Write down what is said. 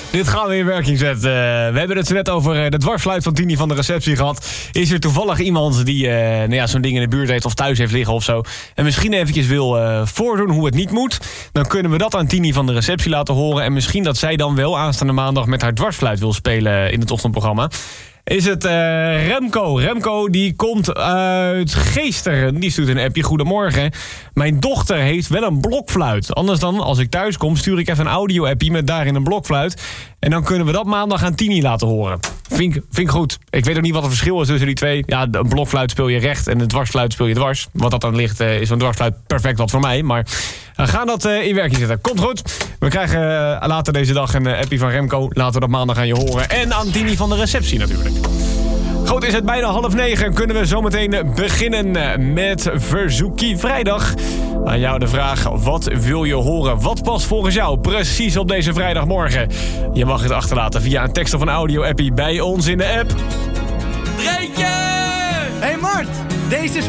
Dit gaan we in werking zetten. We hebben het zo net over de dwarsfluit van Tini van de receptie gehad. Is er toevallig iemand die zo'n ding in de buurt heeft of thuis heeft liggen of zo, en misschien eventjes wil voordoen hoe het niet moet, dan kunnen we dat aan Tini van de receptie laten horen. En misschien dat zij dan wel aanstaande maandag met haar dwarsfluit wil spelen in het ochtendprogramma. Is het Remco. Remco die komt uit Geesteren. Die stuurt een appje. Goedemorgen. Mijn dochter heeft wel een blokfluit. Anders dan, als ik thuis kom, stuur ik even een audio-appje met daarin een blokfluit. En dan kunnen we dat maandag aan Tini laten horen. Vind ik goed. Ik weet ook niet wat het verschil is tussen die twee. Ja, een blokfluit speel je recht en een dwarsfluit speel je dwars. Wat dat dan ligt, is zo'n dwarsfluit perfect wat voor mij. Maar we gaan dat in werking zetten. Komt goed. We krijgen later deze dag een appje van Remco. Laten we dat maandag aan je horen. En aan Tini van de receptie natuurlijk. Goed, is het bijna 8:30. Kunnen we zometeen beginnen met Verzoekie Vrijdag. Aan jou de vraag, wat wil je horen? Wat past volgens jou precies op deze vrijdagmorgen? Je mag het achterlaten via een tekst of een audio-appie bij ons in de app. Dreetje! Hey Mart, deze is